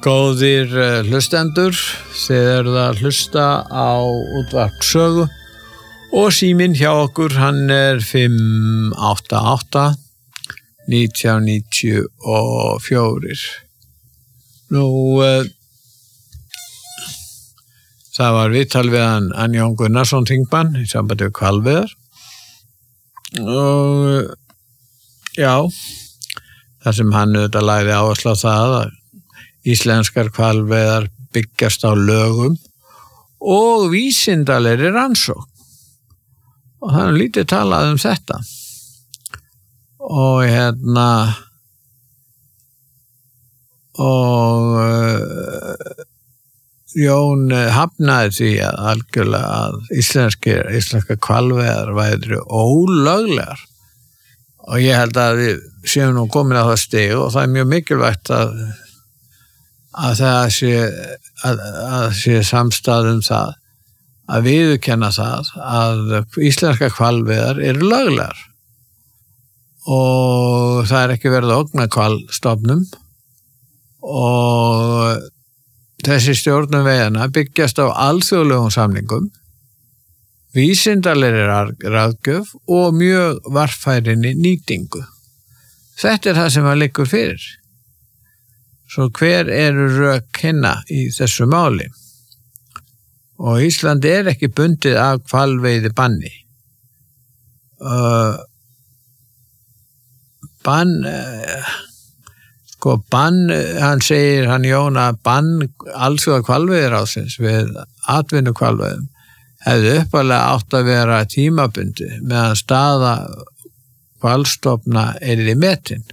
Góðir hlustendur, þið eruð að hlusta á útvarp Sögu og síminn hjá okkur hann er 588 1994. Það var viðtal við hann Jón Gunnarsson þingmann í sambandi við hvalveiðar og já, þar sem hann auðvitað lagði áherslu á það að íslenskar hvalveiðar byggjast á lögum og vísindalegri rannsókn og það er lítið talað þetta og Jón hafnaði því að algjörlega að íslenska hvalveiðar væru ólöglegar og ég held að við séum nú komin á það stig og það er mjög mikilvægt að það sé samstaða það að viðurkenna það að íslenska hvalveiðar eru löglegar og það er ekki verið að ógna hvalstofnum og þessi stjórnum veiðanna byggjast á alþjóðlegum samningum, vísindalegri ráðgjöf og mjög varfærinni nýtingu. Þetta er það sem að liggur fyrir. Svo hver eru rök hinna í þessu máli? Og Ísland er ekki bundið af hvalveiði banni. Hann segir, hann Jón, að bann alþjóða hvalveiðiráðsins við atvinnu hvalveiðum hefði uppalega átt að vera tímabundi meðan staða hvalstofna í metin.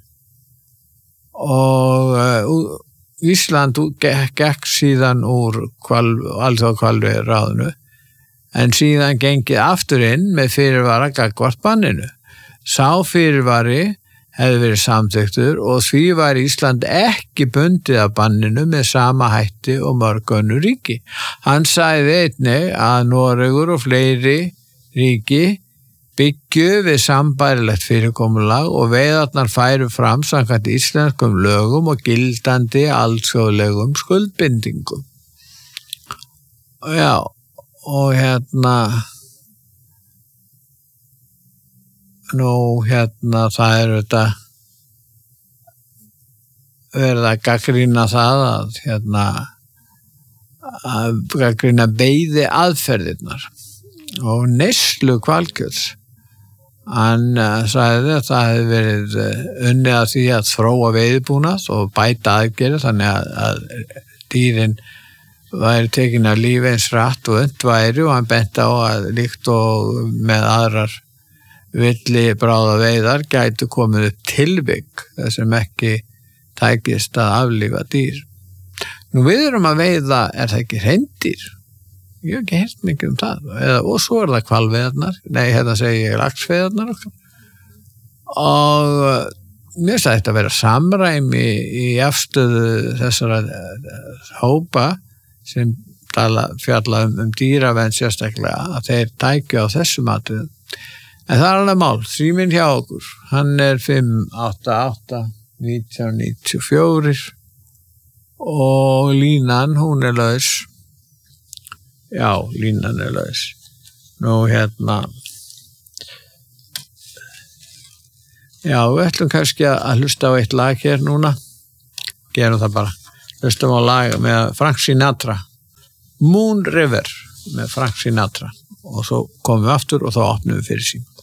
Og Ísland gekk síðan úr alþjóða hvalveiðiráðinu en síðan gengið aftur inn með fyrirvara gagnvart banninu. Sá fyrirvari hefði verið samþyktur og því var Ísland ekki bundið af banninu með sama hætti og mörg önnur ríki. Hann sagði einnig að Noregur og fleiri ríki byggju við sambærilegt fyrirkomulag og veiðarnar færu fram samkvæmt íslenskum lögum og gildandi alþjóðlegum skuldbindingum. Já, og það er þetta verið að gagnrýna það að gagnrýna veiði aðferðirnar og neyslu hvalkjöts. Hann sagði að það hefði verið unnið að því að þróa veiðibúnað og bæta aðgerðir þannig að dýrin væri tekin af lífi eins rætt og unnt væri og hann benti á að líkt og með aðrar villi bráða veiðar gætu komið upp tilvik þar sem ekki tækist að aflífa dýr. Nú við erum að veiða, er það ekki hreindýr? Ég hef ekki heyrt mikið það. Og svo er það hvalveiðarnar, segi ég laxveiðarnar okkar. Og mér finnst þetta að vera samræmi í afstöðu þessara hópa sem fjalla dýravernd sérstaklega að þeir tækju á þessum atriðum. En það er alveg mál, síminn hjá okkur, hann er 588 1994 og línan, hún er laus. Já, línan er laus. Nú já, við ætlum kannski að hlusta á eitt lag hér núna. Gerum það bara. Hlustum á lag með Frank Sinatra. Moon River með Frank Sinatra. Og svo komum við aftur og þá opnum við fyrir sín.